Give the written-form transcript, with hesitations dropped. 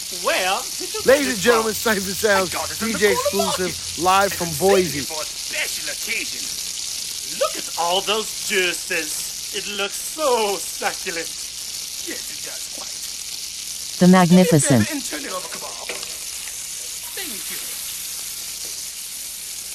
Well, Ladies and gentlemen, Cypher Sounds, DJ exclusive, live from Boise. For a special occasion. Look at all those juices. It looks so succulent. Yes, it does quite. The Magnificent. Have you ever